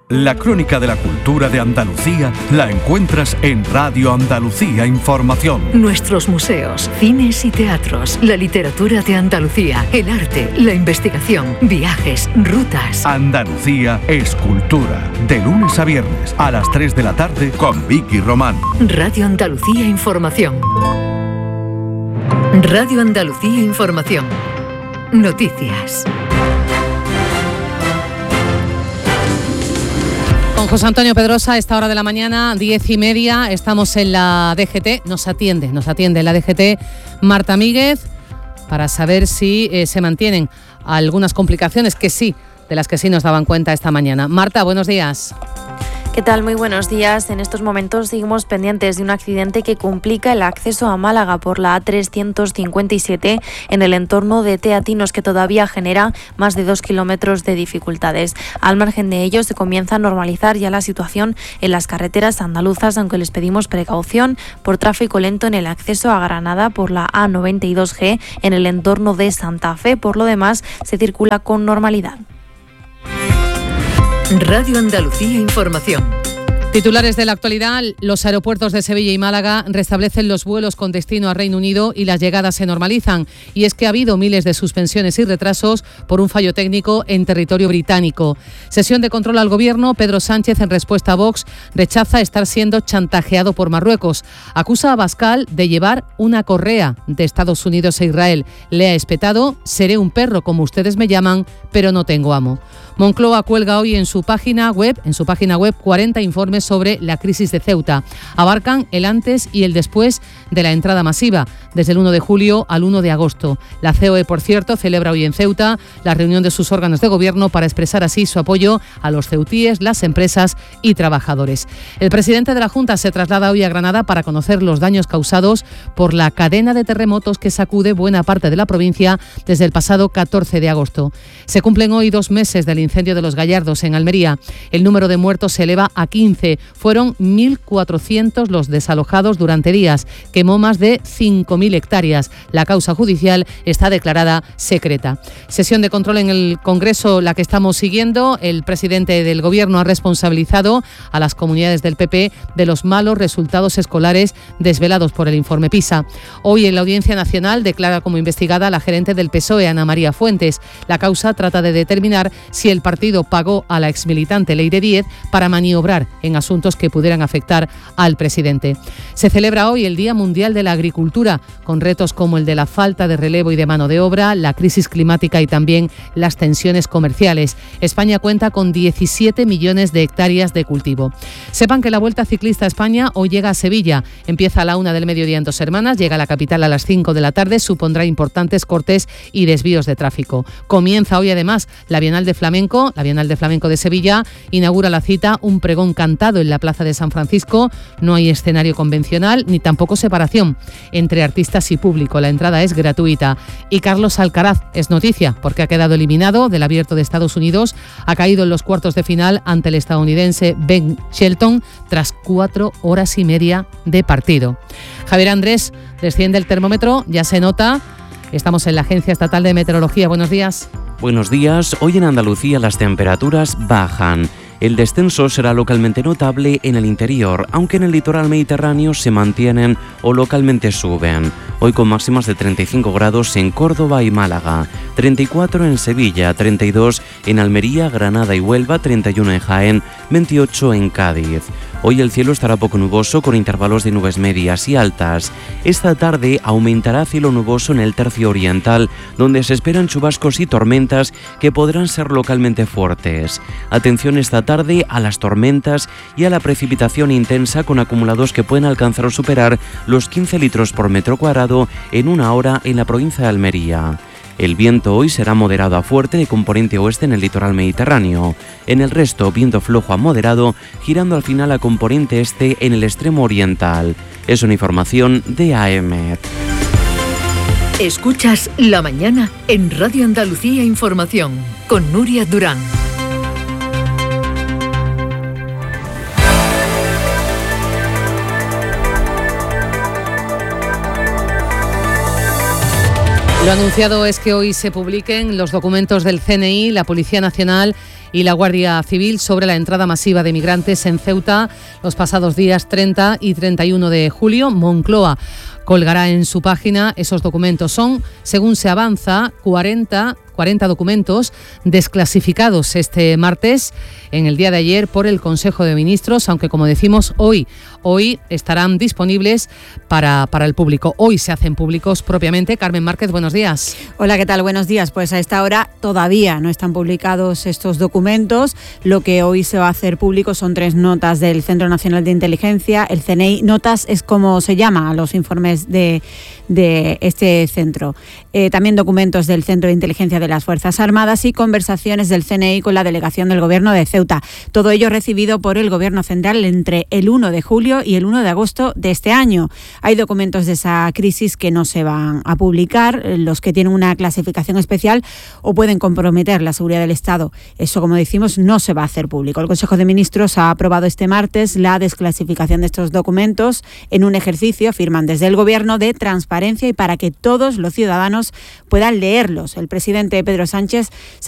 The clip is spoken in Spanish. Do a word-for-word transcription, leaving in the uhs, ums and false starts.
La crónica de la cultura de Andalucía la encuentras en Radio Andalucía Información. Nuestros museos, cines y teatros, la literatura de Andalucía, el arte, la investigación, viajes, rutas. Andalucía es cultura. De lunes a viernes a las tres de la tarde con Vicky Román. Radio Andalucía Información. Radio Andalucía Información. Noticias. Con José Antonio Pedrosa, a esta hora de la mañana, diez y media, estamos en la D G T, nos atiende, nos atiende en la D G T Marta Míguez para saber si eh, se mantienen algunas complicaciones que sí, de las que sí nos daban cuenta esta mañana. Marta, buenos días. ¿Qué tal? Muy buenos días. En estos momentos seguimos pendientes de un accidente que complica el acceso a Málaga por la A trescientos cincuenta y siete en el entorno de Teatinos, que todavía genera más de dos kilómetros de dificultades. Al margen de ello, se comienza a normalizar ya la situación en las carreteras andaluzas, aunque les pedimos precaución por tráfico lento en el acceso a Granada por la A noventa y dos G en el entorno de Santa Fe. Por lo demás, se circula con normalidad. Radio Andalucía Información. Titulares de la actualidad: los aeropuertos de Sevilla y Málaga restablecen los vuelos con destino a Reino Unido y las llegadas se normalizan. Y es que ha habido miles de suspensiones y retrasos por un fallo técnico en territorio británico. Sesión de control al Gobierno. Pedro Sánchez, en respuesta a Vox, rechaza estar siendo chantajeado por Marruecos. Acusa a Abascal de llevar una correa de Estados Unidos e Israel. Le ha espetado: seré un perro como ustedes me llaman, pero no tengo amo. Moncloa cuelga hoy en su página web, en su página web cuarenta informes sobre la crisis de Ceuta. Abarcan el antes y el después de la entrada masiva, desde el uno de julio al uno de agosto. La C O E, por cierto, celebra hoy en Ceuta la reunión de sus órganos de gobierno para expresar así su apoyo a los ceutíes, las empresas y trabajadores. El presidente de la Junta se traslada hoy a Granada para conocer los daños causados por la cadena de terremotos que sacude buena parte de la provincia desde el pasado catorce de agosto. Se cumplen hoy dos meses del incendio de los Gallardos en Almería. El número de muertos se eleva a quince. Fueron mil cuatrocientos los desalojados durante días. Quemó más de cinco mil hectáreas. La causa judicial está declarada secreta. Sesión de control en el Congreso, la que estamos siguiendo. El presidente del Gobierno ha responsabilizado a las comunidades del P P de los malos resultados escolares desvelados por el informe PISA. Hoy en la Audiencia Nacional declara como investigada a la gerente del P S O E, Ana María Fuentes. La causa trata de determinar si el partido pagó a la exmilitante Leire Díez para maniobrar en asuntos que pudieran afectar al presidente. Se celebra hoy el Día Mundial de la Agricultura, con retos como el de la falta de relevo y de mano de obra, la crisis climática y también las tensiones comerciales. España cuenta con diecisiete millones de hectáreas de cultivo. Sepan que la Vuelta Ciclista a España hoy llega a Sevilla. Empieza a la una del mediodía en Dos Hermanas, llega a la capital a las cinco de la tarde, supondrá importantes cortes y desvíos de tráfico. Comienza hoy además la Bienal de Flamenco. La Bienal de Flamenco de Sevilla inaugura la cita un pregón cantado en la Plaza de San Francisco. No hay escenario convencional ni tampoco separación entre artistas y público. La entrada es gratuita. Y Carlos Alcaraz es noticia porque ha quedado eliminado del Abierto de Estados Unidos. Ha caído en los cuartos de final ante el estadounidense Ben Shelton tras cuatro horas y media de partido. Javier Andrés, desciende el termómetro, ya se nota. Estamos en la Agencia Estatal de Meteorología. Buenos días. Buenos días. Hoy en Andalucía las temperaturas bajan. El descenso será localmente notable en el interior, aunque en el litoral mediterráneo se mantienen o localmente suben. Hoy con máximas de treinta y cinco grados en Córdoba y Málaga, treinta y cuatro en Sevilla, treinta y dos en Almería, Granada y Huelva, treinta y uno en Jaén, veintiocho en Cádiz. Hoy el cielo estará poco nuboso con intervalos de nubes medias y altas. Esta tarde aumentará cielo nuboso en el tercio oriental, donde se esperan chubascos y tormentas que podrán ser localmente fuertes. Atención esta tarde a las tormentas y a la precipitación intensa con acumulados que pueden alcanzar o superar los quince litros por metro cuadrado en una hora en la provincia de Almería. El viento hoy será moderado a fuerte de componente oeste en el litoral mediterráneo. En el resto, viento flojo a moderado, girando al final a componente este en el extremo oriental. Es una información de A E M E T. Escuchas La Mañana en Radio Andalucía Información con Nuria Durán. Lo anunciado es que hoy se publiquen los documentos del C N I, la Policía Nacional y la Guardia Civil sobre la entrada masiva de migrantes en Ceuta los pasados días treinta y treinta y uno de julio. Moncloa colgará en su página esos documentos. Son, según se avanza, cuarenta documentos desclasificados este martes, en el día de ayer, por el Consejo de Ministros, aunque, como decimos, hoy, hoy estarán disponibles para, para el público. Hoy se hacen públicos propiamente. Carmen Márquez, buenos días. Hola, ¿qué tal? Buenos días. Pues a esta hora todavía no están publicados estos documentos. Lo que hoy se va a hacer público son tres notas del Centro Nacional de Inteligencia, el C N I. Notas es como se llama a los informes de, de este centro. Eh, también documentos del Centro de Inteligencia de las Fuerzas Armadas y conversaciones del C N I con la delegación del Gobierno de Ceuta. Todo ello recibido por el Gobierno Central entre el uno de julio y el uno de agosto de este año. Hay documentos de esa crisis que no se van a publicar, los que tienen una clasificación especial o pueden comprometer la seguridad del Estado. Eso, como decimos, no se va a hacer público. El Consejo de Ministros ha aprobado este martes la desclasificación de estos documentos en un ejercicio, afirman desde el Gobierno, de transparencia y para que todos los ciudadanos puedan leerlos. El presidente Pedro Sánchez